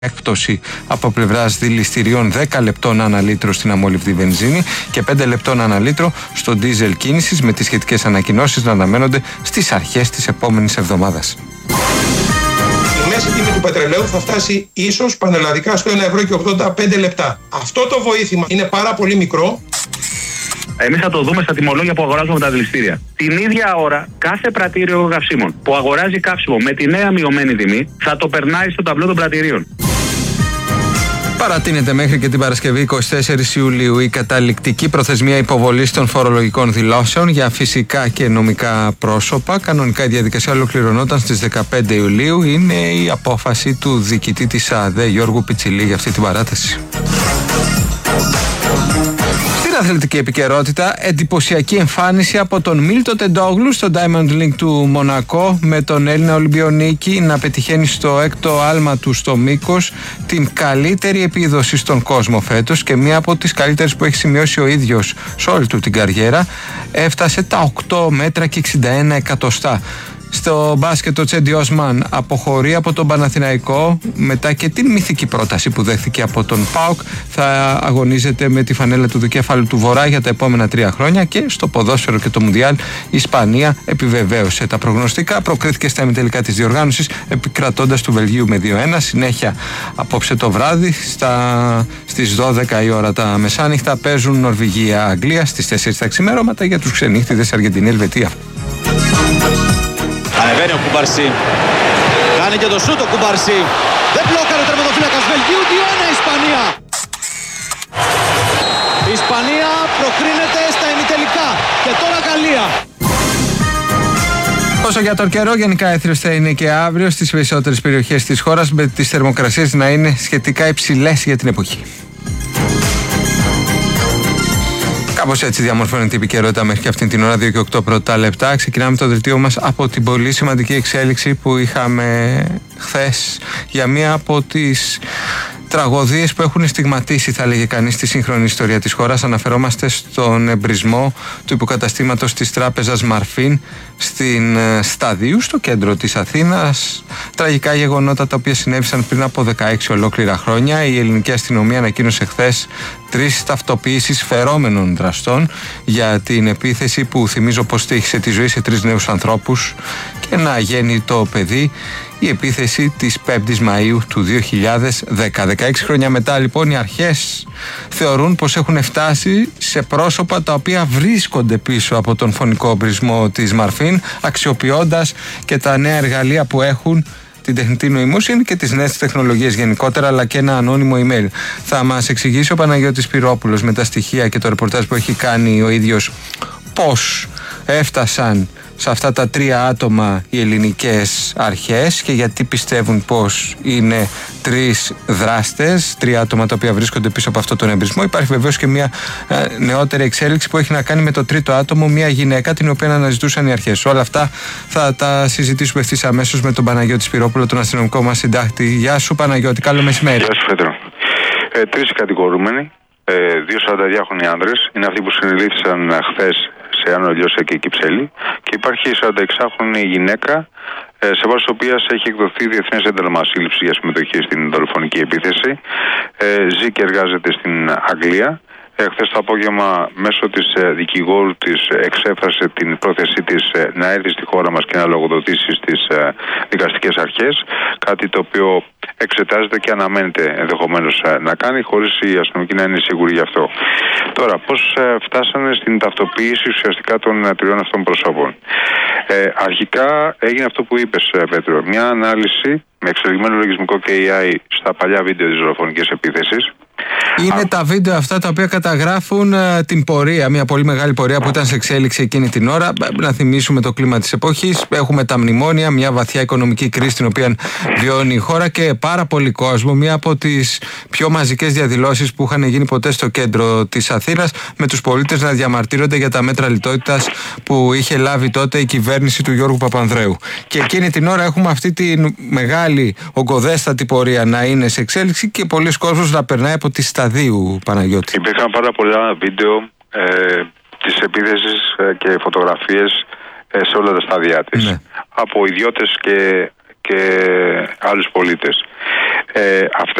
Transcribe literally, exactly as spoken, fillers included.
έκπτωση από πλευράς δηληστηρίων δέκα λεπτών ανά λίτρο στην αμόλυβδη βενζίνη και πέντε λεπτών ανά λίτρο στο ντίζελ κίνησης, με τις σχετικές ανακοινώσεις να αναμένονται στις αρχές της επόμενης εβδομάδας. Η μέση τιμή του πετρελαίου θα φτάσει ίσως πανελλαδικά στο ένα ευρώ και ογδόντα πέντε λεπτά. Αυτό το βοήθημα είναι πάρα πολύ μικρό. Εμείς θα το δούμε στα τιμολόγια που αγοράζουμε τα δηληστήρια. Την ίδια ώρα, κάθε πρατήριο καυσίμων που αγοράζει καύσιμο με τη νέα μειωμένη τιμή θα το περνάει στο ταμπλό των πρατηρίων. Παρατείνεται μέχρι και την Παρασκευή εικοστή τέταρτη Ιουλίου η καταληκτική προθεσμία υποβολής των φορολογικών δηλώσεων για φυσικά και νομικά πρόσωπα. Κανονικά η διαδικασία ολοκληρωνόταν στις δεκαπέντε Ιουλίου. Είναι η απόφαση του διοικητή της ΑΔΕ Γιώργου Πιτσιλή για αυτή την παράταση. Στην αθλητική επικαιρότητα, εντυπωσιακή εμφάνιση από τον Μίλτο Τεντόγλου στο Diamond League του Μονακό, με τον Έλληνα Ολυμπιονίκη να πετυχαίνει στο έκτο άλμα του στο μήκος την καλύτερη επίδοση στον κόσμο φέτος και μία από τις καλύτερες που έχει σημειώσει ο ίδιος σε όλη του την καριέρα. Έφτασε τα οκτώ μέτρα και εξήντα ένα εκατοστά. Στο μπάσκετ ο Τσέντι Όσμαν αποχωρεί από τον Παναθηναϊκό μετά και την μυθική πρόταση που δέχθηκε από τον ΠΑΟΚ. Θα αγωνίζεται με τη φανέλα του δικέφαλου του Βορρά για τα επόμενα τρία χρόνια. Και στο ποδόσφαιρο και το Μουντιάλ η Ισπανία επιβεβαίωσε τα προγνωστικά, προκρίθηκε στα ημιτελικά της διοργάνωσης επικρατώντας του Βελγίου με δύο ένα. Συνέχεια απόψε το βράδυ στα... στις δώδεκα η ώρα τα μεσάνυχτα παίζουν Νορβηγία-Αγγλία, στις τέσσερις τα ξημέρωματα για τους ξενύχτιδες Αργεντινή-Ελβετία. Ανεβαίνει ο Κουμπαρσί. Κάνει και το σούτ ο Κουμπαρσί. Δεν μπλόκαρε ο τερματοφύλακας Βελγίου. δύο ένα Ισπανία. Η Ισπανία προκρίνεται στα ημιτελικά. Και τώρα Γαλλία. Όσο για τον καιρό, γενικά έθριος θα είναι και αύριο στις περισσότερες περιοχές της χώρας, με τις θερμοκρασίες να είναι σχετικά υψηλές για την εποχή. Κάπως έτσι διαμορφώνεται η επικαιρότητα μέχρι και αυτήν την ώρα, δύο και οκτώ πρώτα λεπτά. Ξεκινάμε το δελτίο μας από την πολύ σημαντική εξέλιξη που είχαμε χθες για μία από τις τραγωδίες που έχουν στιγματίσει, θα λέγε κανείς, τη σύγχρονη ιστορία της χώρας. Αναφερόμαστε στον εμπρισμό του υποκαταστήματος της τράπεζας Μαρφίν στην Σταδίου, στο κέντρο της Αθήνας. Τραγικά γεγονότα τα οποία συνέβησαν πριν από δεκαέξι ολόκληρα χρόνια. Η ελληνική αστυνομία ανακοίνωσε χθες τρεις ταυτοποιήσεις φερόμενων δραστών για την επίθεση που θυμίζω πως τύχησε τη ζωή σε τρεις νέους ανθρώπους και ένα αγέννητο παιδί. Η επίθεση της πέμπτης Μαΐου του δύο χιλιάδες δέκα. δεκαέξι χρόνια μετά λοιπόν οι αρχές θεωρούν πως έχουν φτάσει σε πρόσωπα τα οποία βρίσκονται πίσω από τον φωνικό εμπρισμό της Μαρφίν, αξιοποιώντας και τα νέα εργαλεία που έχουν, την τεχνητή νοημοσύνη και τις νέες τεχνολογίες γενικότερα, αλλά και ένα ανώνυμο email. Θα μας εξηγήσει ο Παναγιώτης Πυρόπουλος με τα στοιχεία και το ρεπορτάζ που έχει κάνει ο ίδιος πώς έφτασαν σε αυτά τα τρία άτομα οι ελληνικές αρχές και γιατί πιστεύουν πως είναι τρεις δράστες, τρία άτομα τα οποία βρίσκονται πίσω από αυτόν τον εμπρισμό. Υπάρχει βεβαίως και μια ε, νεότερη εξέλιξη που έχει να κάνει με το τρίτο άτομο, μια γυναίκα την οποία αναζητούσαν οι αρχές. Όλα αυτά θα τα συζητήσουμε ευθύς αμέσως με τον Παναγιώτη Σπυρόπουλο, τον αστυνομικό μας συντάκτη. Γεια σου Παναγιώτη, καλό μεσημέρι. Γεια σου Φέτρο. Ε, τρεις κατηγορούμενοι, ε, δύο σαρανταδιάχρονοι άνδρες, είναι αυτοί που συνελήφθησαν χθες σε Άνω Λιώσα και Κυψέλη, και υπάρχει η σαρανταεξάχρονη γυναίκα, ε, σε βάση της οποίας έχει εκδοθεί διεθνές ένταλμα σύλληψης για συμμετοχή στην δολοφονική επίθεση. Ε, ζει και εργάζεται στην Αγγλία. Ε, χθες το απόγευμα μέσω της ε, δικηγόρου της εξέφρασε την πρόθεσή της ε, να έρθει στη χώρα μας και να λογοδοτήσει στις ε, δικαστικές αρχές, κάτι το οποίο εξετάζεται και αναμένεται ενδεχομένως ε, να κάνει, χωρίς οι αστυνομικοί να είναι σίγουροι γι' αυτό. Τώρα, πώς ε, φτάσανε στην ταυτοποίηση ουσιαστικά των ε, τριών αυτών προσώπων. Ε, αρχικά έγινε αυτό που είπες, ε, Πέτρο, μια ανάλυση με εξελιγμένο λογισμικό και έι άι στα παλιά βίντεο της δολοφονικής επίθεσης. Είναι Α... τα βίντεο αυτά τα οποία καταγράφουν uh, την πορεία, μια πολύ μεγάλη πορεία που ήταν σε εξέλιξη εκείνη την ώρα. Να θυμίσουμε το κλίμα της εποχής. Έχουμε τα μνημόνια, μια βαθιά οικονομική κρίση την οποία βιώνει η χώρα και πάρα πολύ κόσμο. Μια από τις πιο μαζικές διαδηλώσεις που είχαν γίνει ποτέ στο κέντρο της Αθήνας, με τους πολίτες να διαμαρτύρονται για τα μέτρα λιτότητας που είχε λάβει τότε η κυβέρνηση του Γιώργου Παπανδρέου. Και εκείνη την ώρα έχουμε αυτή τη μεγάλη ογκοδέστατη πορεία να είναι σε εξέλιξη και πολλοί κόσμος να περνάει από τη Σταδίου, Παναγιώτη. Υπήρχαν πάρα πολλά βίντεο ε, της επίθεσης ε, και φωτογραφίες ε, σε όλα τα στάδια της. Ναι. Από ιδιώτες και και άλλους πολίτες. Ε,